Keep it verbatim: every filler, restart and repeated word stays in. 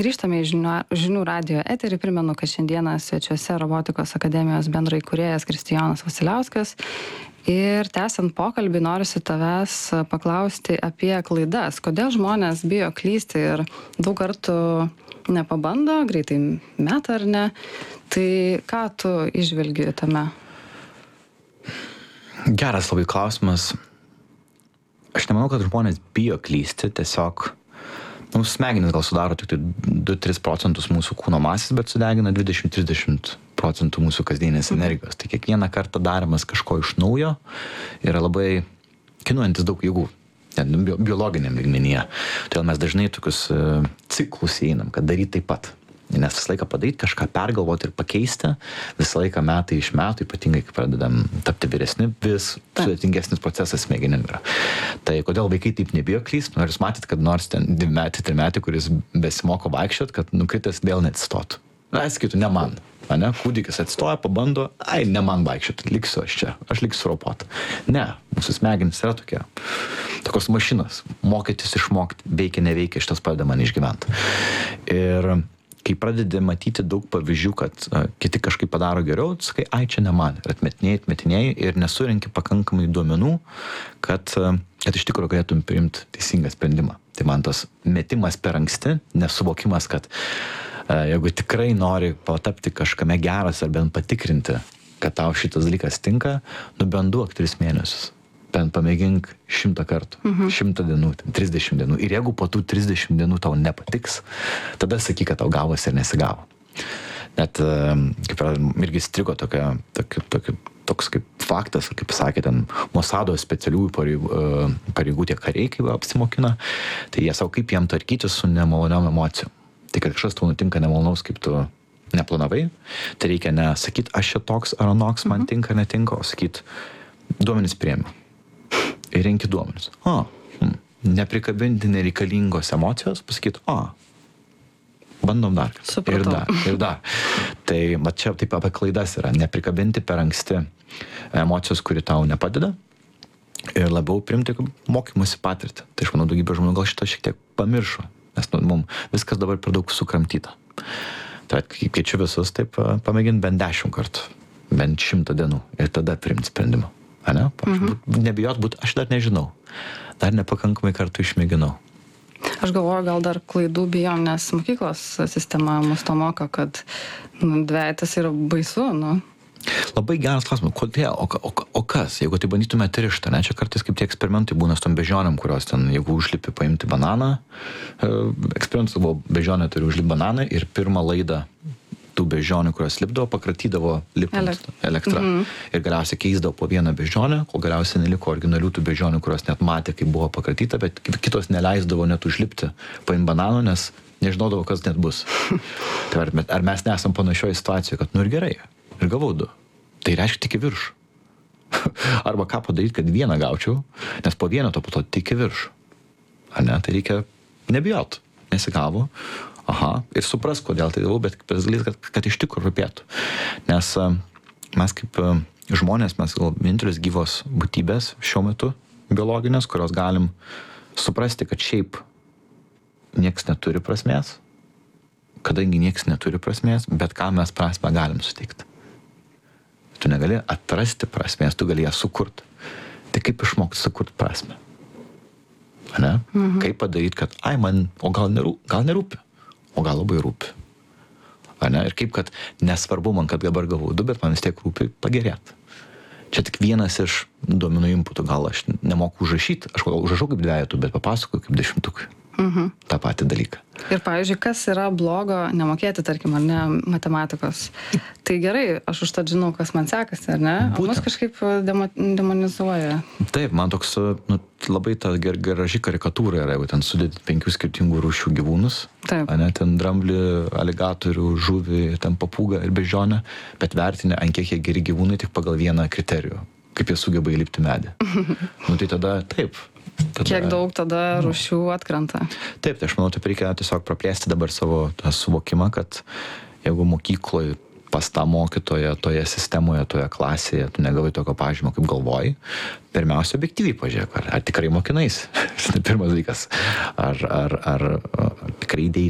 Grįžtame į žinių, žinių radijo eterį. Primenu, kad šiandieną svečiuose Robotikos akademijos bendraįkūrėjas Kristijonas Vasiliauskas. Ir tęsiant pokalbį, norisi tavęs paklausti apie klaidas. Kodėl žmonės bijo klysti ir daug kartų nepabando, greitai meta ar ne? Tai ką tu įžvelgi tame? Geras labai klausimas. Aš nemanau, kad žmonės bijo klysti, tiesiog nu, smegenis gal sudaro tik du tris procentus mūsų kūno masės, bet sudegina dvidešimt trisdešimt procentų mūsų kasdienės energijos. Tai kiekvieną kartą darymas kažko iš naujo yra labai kainuojantis daug jėgų, net biologiniam lygmenyje. Todėl mes dažnai tokius uh, ciklus įeinam, kad daryti taip pat. Nes visą laiką padaryti kažką, pergalvoti ir pakeisti, visą laiką metai iš metų, ypatingai kai pradedam tapti vyresni, vis sudėtingesnis procesas smegenim yra. Tai kodėl vaikai taip nebijo klysti? Nu, ar jūs matėt, kad nors ten dvimetį, trimetį, kuris besimoko vaikščiot, kad nukritęs vėl neatsistotų? Na, sakytų, ne man. Ne? Kūdikis atsistoja, pabando, ai, ne man vaikščiot, liksiu aš čia, aš liksiu robotą. Ne, mūsų smegenys yra tokie, tokios mašinos, mokytis išmokti, veikia, neveikia, šitas padeda man išgyventi. Ir kai pradedi matyti daug pavyzdžių, kad a, kiti kažkaip padaro geriau, tu sakai, ai, čia ne man, ir atmetinėjai, atmetinėjai ir nesurinki pakankamai duomenų, kad, a, kad iš tikrųjų galėtum priimti teisingą sprendimą. Tai man tas metimas per anksti, nesuvokimas, kad a, jeigu tikrai nori patapti kažkame geras ar bent patikrinti, kad tau šitas dalykas tinka, nu bent duok tris mėnesius. Bent pamėgink šimtą kartų, mhm. šimtą dienų, trisdešimt dienų. Ir jeigu po tų trisdešimt dienų tau nepatiks, tada sakyk, kad tau gavosi ir nesigavo. Net, kaip irgi strigo tokia, tokia, tokia, toks kaip faktas, kaip sakė, ten Mosado specialiųjų pareigų, pareigų tie kariai, kaip apsimokina, tai jie savo kaip jiem tvarkytis su nemaloniom emocijom. Tai kad kažkas tau nutinka nemalonaus, kaip tu neplanavai, tai reikia nesakyti, aš čia toks ar anoks, man mhm. tinka, netinka, o sakyti, duomenis priėmiau. Ir renki duomenis. O, hmm. neprikabinti nereikalingos emocijos, pasakyti, o, bandom dar. Supratau. Ir dar, ir dar. Tai va čia taip apie klaidas yra, neprikabinti per anksti emocijos, kuri tau nepadeda ir labiau priimti mokymusi patirtį. Tai aš manau, daugybė žmonių gal šitą šiek tiek pamiršo, nes nu, mums viskas dabar per daug sukramtyta. Tai kviečiu visus taip pamėginti bent dešimt kartų, bent šimtą dienų ir tada priimti sprendimą. Ne? Mhm. Nebijot būt, aš dar nežinau. Dar nepakankamai kartų išmėginau. Aš galvoju, gal dar klaidų bijom, nes mokyklos sistema mus to moka, kad nu, dvejetas yra baisu, nu. Labai geras klausimas. Kodėl? O, o, o kas? Jeigu tai bandytume atrišti, ne? Čia kartais kaip tie eksperimentai būna su tom bežionėm, kurios ten, jeigu užlipi paimti bananą, eksperimentas buvo bežionė turi užlipti bananą ir pirmą laidą tų beždžionių, kurios lipdavo, pakratydavo lipant Elekt. elektrą. Mm-hmm. Ir galiausiai keisdavo po vieną beždžionę, kol galiausiai neliko originalių tų beždžionių, kurios net matė, kaip buvo pakratyta, bet kitos neleisdavo net užlipti paim banano, nes nežinodavo, kas net bus. Tai ar, ar mes nesam panašioje situacijoje, kad nu ir gerai, ir gavau du. Tai reiškia tik į viršų. Arba ką padaryti, kad vieną gaučiau, nes po vieną to po to tik į viršų. Ar ne? Tai reikia nebijot. Nesigavo. Aha, ir supras, kodėl tai darau, bet kad, kad iš tikrųjų rūpėtų. Nes mes kaip žmonės, mes gal vienintelės gyvos būtybės šiuo metu biologinės, kurios galim suprasti, kad šiaip nieks neturi prasmės, kadangi nieks neturi prasmės, bet ką mes prasmę galim suteikti. Tu negali atrasti prasmės, tu gali ją sukurti. Tai kaip išmokti sukurti prasmę? Ne? Mhm. Kaip padaryti, kad, ai man, o gal, nerū, gal nerūpi? O gal labai rūpi. Ne? Ir kaip, kad nesvarbu man, kad dabar gavau du, bet man vis tiek rūpi pagerėti. Čia tik vienas iš duomenų inputų. Gal aš nemoku užrašyti, aš gal užrašau kaip dvejetų, bet papasakoju kaip dešimtukui. Mhm. tą patį dalyką. Ir, pavyzdžiui, kas yra blogo nemokėti, tarkim, ar ne, matematikos? Tai gerai, aš užtat žinau, kas man sekasi, ar ne? O mus kažkaip demo, demonizuoja. Taip, man toks, nu, labai ta ger, graži karikatūra yra, jeigu ten sudėti penkių skirtingų rūšių gyvūnus. Taip. Ne, ten dramblį, aligatorių, žuvį, ten papūgą ir beždžionę, bet vertinę, ant kiek jie geri gyvūnai tik pagal vieną kriterijų, kaip jie sugeba įlipti medį. Nu, tai tada taip. Tada, kiek daug tada rūšių atkrenta. Taip, tai aš manau, taip reikia tiesiog praplėsti dabar savo tą suvokimą, kad jeigu mokykloje pas tą mokytoją, toje sistemoje, toje klasėje, tu negavai tokio pažymo, kaip galvoji, pirmiausia, objektyviai pažiūrėk, ar, ar tikrai mokinais. Pirmas dalykas. Ar, ar, ar, ar tikrai įdėjai